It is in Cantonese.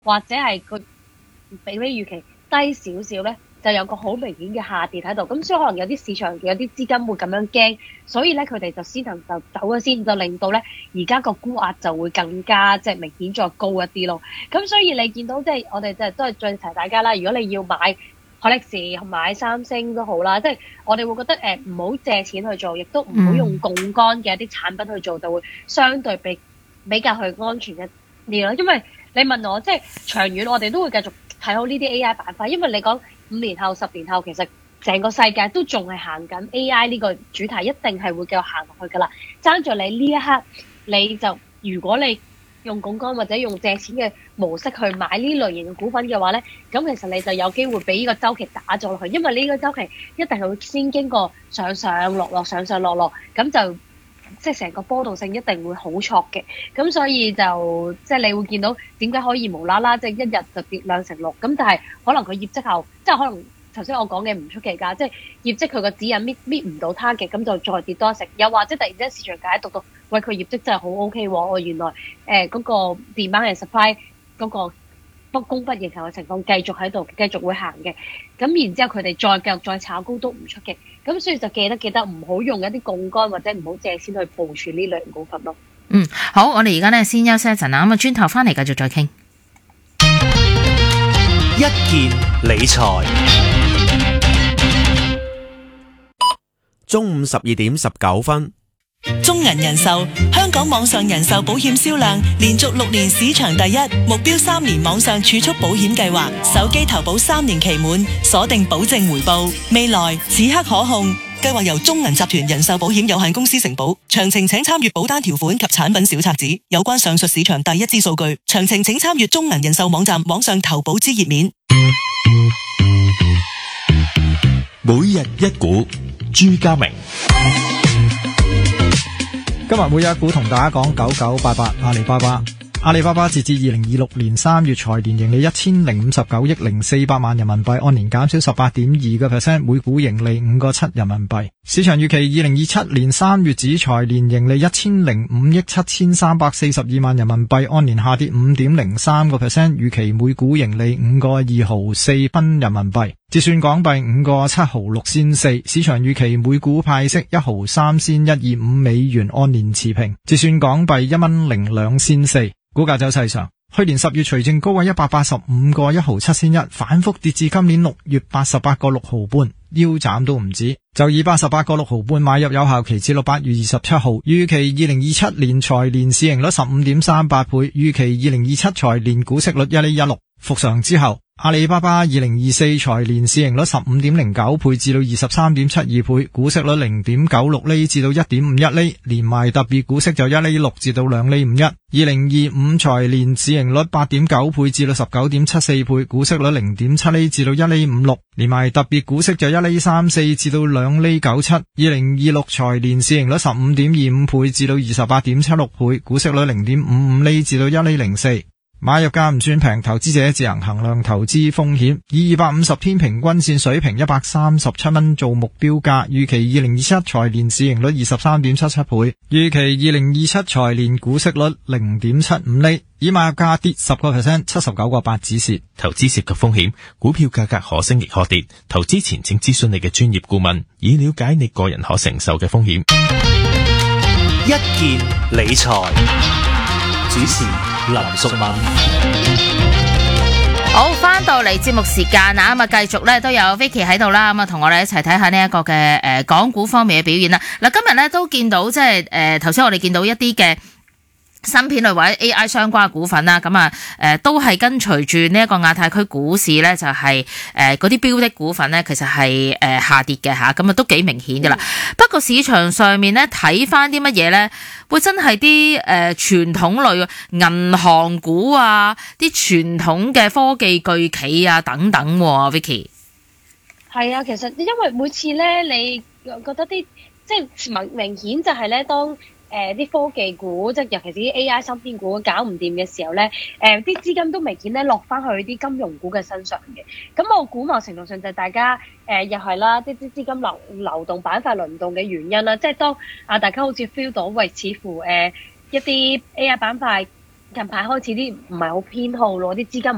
或者係佢比預期低少少咧，就有個好明顯嘅下跌喺度。咁所以可能有啲市場有啲資金會咁樣驚，所以咧佢哋就先行就走咗先，就令到咧而家個沽壓就會更加即係明顯再高一啲咯。咁所以你見到即係我哋即係都係再提大家啦，如果你要買海力士、買三星都好啦，即係我哋會覺得唔好借錢去做，亦都唔好用槓桿嘅一啲產品去做，就會相對比較去安全一啲咯。因為你問我即係長遠，我哋都會繼續睇好呢啲 AI 板塊，因為你講5年後、10年後，其實成個世界都仲係行緊 AI 呢個主題，一定係會繼續行落去㗎啦。爭在你呢一刻，你就如果你用槓桿或者用借錢嘅模式去買呢類型嘅股份嘅話咧，咁其實你就有機會俾呢個週期打咗落去，因為呢個週期一定係會先經過上上落落、上上落落，咁就即係成個波動性一定會好挫嘅。咁所以就即係你會見到點解可以無啦啦即係一日就跌2成6，咁但係可能佢業績後即係可能頭先我講嘅唔出奇㗎，即係業績佢個指引搣唔到 target，咁就再跌多1成，又或者突然之間市場解讀到，喂佢業績真係好 OK 喎，我原來嗰個 demand and supply 嗰個不供不應求嘅情況繼續喺度，繼續會行嘅，咁然之後佢哋繼續再炒高都唔出奇，咁所以就記得唔好用一啲槓桿或者唔好借錢去部署呢類股份咯。 好，我哋而家咧先休息一陣啦，咁啊轉頭翻嚟繼續再傾。 一件理財。中午12點19分。 中銀人壽香港網上人壽保險銷量連續6年市場第一，目標3年網上儲蓄保險計劃，手機投保3年期滿，鎖定保證回報，未來此刻可控。計劃由中銀集團人壽保險有限公司承保，詳情請參閱保單條款及產品小冊子。有關上述市場第一支數據，詳情請參閱中銀人壽網站網上投保之頁面。 每日一股，朱家明。 今日每日一股同大家講9988阿里巴巴。阿里巴巴截至2026年3月財年盈利1059億0400萬人民幣，按年減少 18.2%， 每股盈利5個7人民幣。市場預期2027年3月止財年盈利1005億7342萬人民幣，按年下跌 5.03%， 預期每股盈利5個2毫4分人民幣，折算港幣5個7毫6仙4。市場預期每股派息1毫3仙125美元，按年持平，折算港幣1蚊02仙4。股價走勢上，去年10月除淨高位185個1毫7仙1，反覆跌至今年6月88個6毫半，腰斬都唔止，就以88個6毫半買入，有效期至8月27號。預期2027年財年市盈率 15.38 倍，預期2027財年股息率1厘16。復常之後，阿里巴巴2024財年市盈率 15.09 倍至到 23.72 倍，股息率 0.96 厘至到 1.51 厘，連埋特別股息就1厘6至到2厘51。2025財年市盈率 8.9 倍至到 19.74 倍，股息率 0.7 厘至到1厘56，連埋特別股息就1厘34至到2厘97。2026財年市盈率 15.25 倍至到 28.76 倍，股息率 0.55 厘至到1厘04。買入價唔算平，投資者自行衡量投資風險，以250天平均線水平137蚊做目標價。預期2027財年市盈率 23.77 倍，預期2027財年股息率 0.75 厘，以買入價跌 10%， 79個8止蝕。 投資涉及風險，股票價格可升亦可跌，投資前請諮詢你嘅專業顧問，以了解你個人可承受嘅風險。 一件理財，主持林淑敏。 好，翻到嚟節目時間啊，咁啊繼續咧都有 Vicky 喺度啦，咁啊同我哋一齊睇下呢一個嘅港股方面嘅表現啦。嗱，今日咧都見到即係頭先我哋見到一啲嘅芯片類或者 AI 相關嘅股份啦，咁啊都係跟隨住呢一個亞太區股市咧，就係嗰啲標的股份咧，其實係下跌嘅吓，咁啊都幾明顯噶啦。不過市場上面咧睇翻啲乜嘢咧，會真係啲傳統類銀行股啊，啲傳統嘅科技巨企啊等等，Vicky。 係啊，其實因為每次咧，你覺得啲即係明顯就係咧，當啲科技股，即係尤其是啲 AI 芯片股搞唔掂嘅時候咧，啲資金都明顯咧落翻去啲金融股嘅身上嘅。咁我估某程度上就係大家又係啦，啲資金流動板塊輪動嘅原因啦。即係當大家好似 feel 到，喂，似乎一啲 AI 板塊近排開始啲唔係好偏好咯，啲資金唔